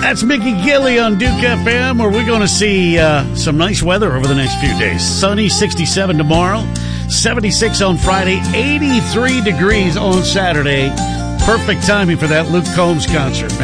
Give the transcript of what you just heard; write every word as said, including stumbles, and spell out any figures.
That's Mickey Gilley on Duke F M, where we're going to see uh, some nice weather over the next few days. Sunny, sixty-seven tomorrow, seventy-six on Friday, eighty-three degrees on Saturday. Perfect timing for that Luke Combs concert, man.